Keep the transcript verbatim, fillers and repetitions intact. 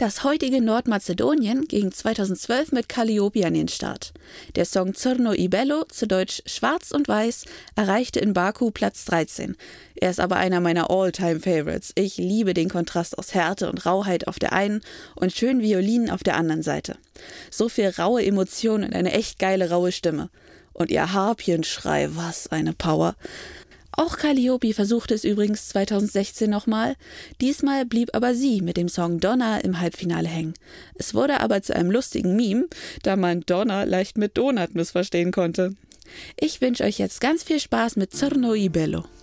Das heutige Nordmazedonien ging zweitausendzwölf mit Calliope an den Start. Der Song Crno i Bello, zu Deutsch Schwarz und Weiß, erreichte in Baku Platz dreizehn. Er ist aber einer meiner All-Time-Favorites. Ich liebe den Kontrast aus Härte und Rauheit auf der einen und schönen Violinen auf der anderen Seite. So viel raue Emotionen und eine echt geile raue Stimme. Und ihr Harpienschrei, was eine Power. Auch Calliope versuchte es übrigens zweitausendsechzehn nochmal. Diesmal blieb aber sie mit dem Song Donna im Halbfinale hängen. Es wurde aber zu einem lustigen Meme, da man Donna leicht mit Donut missverstehen konnte. Ich wünsche euch jetzt ganz viel Spaß mit Crno i Bello.